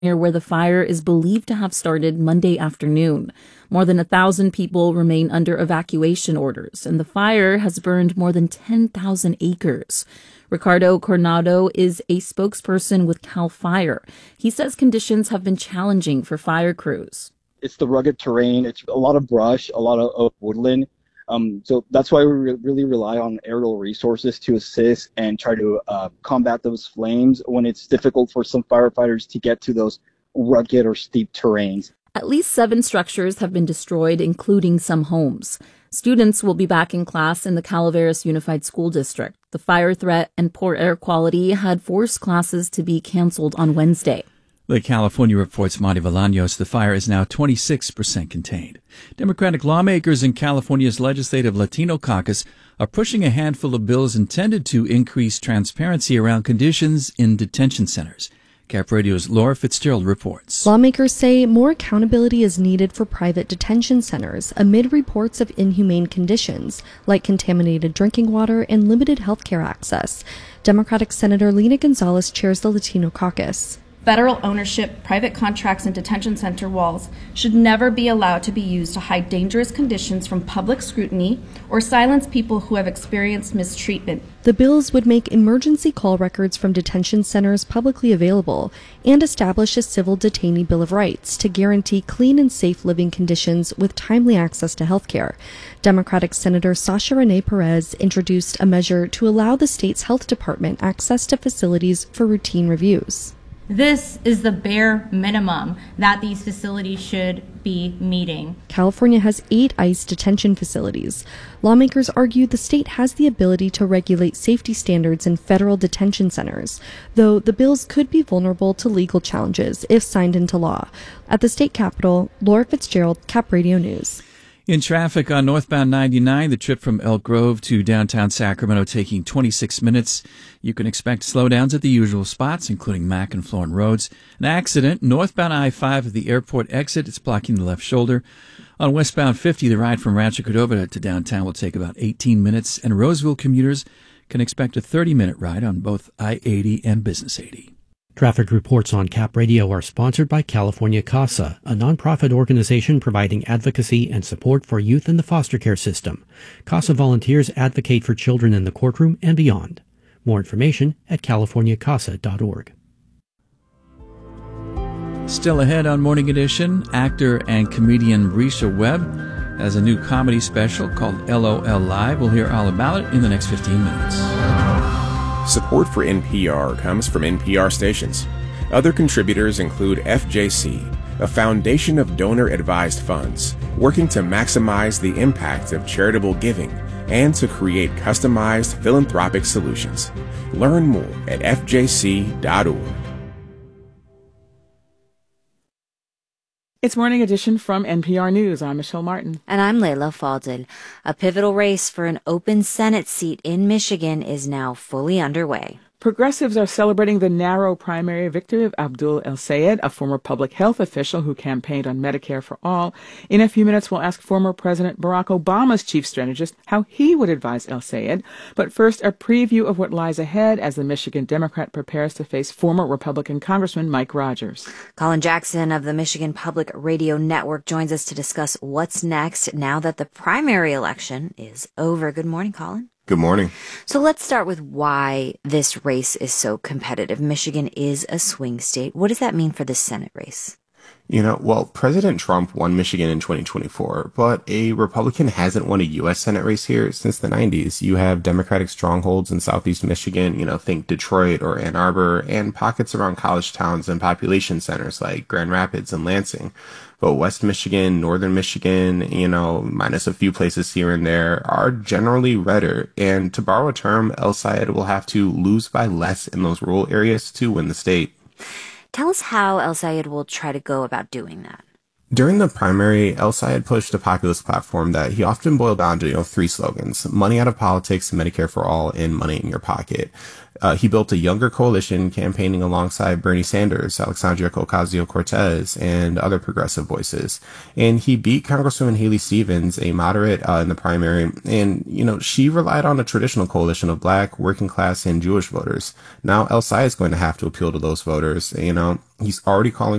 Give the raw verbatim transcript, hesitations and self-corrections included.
near where the fire is believed to have started Monday afternoon. More than a thousand people remain under evacuation orders, and the fire has burned more than ten thousand acres. Ricardo Coronado is a spokesperson with CAL FIRE. He says conditions have been challenging for fire crews. It's the rugged terrain. It's a lot of brush, a lot of, of woodland. Um, so that's why we re- really rely on aerial resources to assist and try to uh, combat those flames when it's difficult for some firefighters to get to those rugged or steep terrains. At least seven structures have been destroyed, including some homes. Students will be back in class in the Calaveras Unified School District. The fire threat and poor air quality had forced classes to be canceled on Wednesday. The California reports Monty Bolaños. The fire is now twenty-six percent contained. Democratic lawmakers in California's Legislative Latino Caucus are pushing a handful of bills intended to increase transparency around conditions in detention centers. Cap Radio's Laura Fitzgerald reports. Lawmakers say more accountability is needed for private detention centers amid reports of inhumane conditions like contaminated drinking water and limited health care access. Democratic Senator Lena Gonzalez chairs the Latino Caucus. Federal ownership, private contracts, and detention center walls should never be allowed to be used to hide dangerous conditions from public scrutiny or silence people who have experienced mistreatment. The bills would make emergency call records from detention centers publicly available and establish a civil detainee bill of rights to guarantee clean and safe living conditions with timely access to health care. Democratic Senator Sasha Renee Perez introduced a measure to allow the state's health department access to facilities for routine reviews. This is the bare minimum that these facilities should be meeting. California has eight ICE detention facilities. Lawmakers argue the state has the ability to regulate safety standards in federal detention centers, though the bills could be vulnerable to legal challenges if signed into law. At the state capitol, Laura Fitzgerald, Cap Radio News. In traffic on northbound ninety-nine, the trip from Elk Grove to downtown Sacramento taking twenty-six minutes. You can expect slowdowns at the usual spots, including Mack and Florin roads. An accident northbound I five at the airport exit. It's blocking the left shoulder. On westbound fifty, the ride from Rancho Cordova to downtown will take about eighteen minutes, and Roseville commuters can expect a thirty-minute ride on both I eighty and Business eighty. Traffic reports on Cap Radio are sponsored by California CASA, a nonprofit organization providing advocacy and support for youth in the foster care system. CASA volunteers advocate for children in the courtroom and beyond. More information at california casa dot org. Still ahead on Morning Edition, actor and comedian Brisha Webb has a new comedy special called L O L Live. We'll hear all about it in the next fifteen minutes. Support for N P R comes from N P R stations. Other contributors include F J C, a foundation of donor-advised funds, working to maximize the impact of charitable giving and to create customized philanthropic solutions. Learn more at f j c dot org. It's Morning Edition from N P R News. I'm Michelle Martin. And I'm Leila Fadel. A pivotal race for an open Senate seat in Michigan is now fully underway. Progressives are celebrating the narrow primary victory of Abdul El-Sayed, a former public health official who campaigned on Medicare for All. In a few minutes, we'll ask former President Barack Obama's chief strategist how he would advise El-Sayed. But first, a preview of what lies ahead as the Michigan Democrat prepares to face former Republican Congressman Mike Rogers. Colin Jackson of the Michigan Public Radio Network joins us to discuss what's next now that the primary election is over. Good morning, Colin. Good morning. So let's start with why this race is so competitive. Michigan is a swing state. What does that mean for the Senate race? You know, well, President Trump won Michigan in twenty twenty-four, but a Republican hasn't won a U S Senate race here since the nineties. You have Democratic strongholds in Southeast Michigan, you know, think Detroit or Ann Arbor, and pockets around college towns and population centers like Grand Rapids and Lansing. But West Michigan, Northern Michigan, you know, minus a few places here and there, are generally redder. And to borrow a term, El-Sayed will have to lose by less in those rural areas to win the state. Tell us how El-Sayed will try to go about doing that. During the primary, El-Sayed pushed a populist platform that he often boiled down to, you know, three slogans: money out of politics, Medicare for all, and money in your pocket. Uh, he built a younger coalition campaigning alongside Bernie Sanders, Alexandria Ocasio-Cortez, and other progressive voices. And he beat Congresswoman Haley Stevens, a moderate, uh, in the primary. And, you know, she relied on a traditional coalition of black, working class, and Jewish voters. Now El-Sayed is going to have to appeal to those voters. You know, he's already calling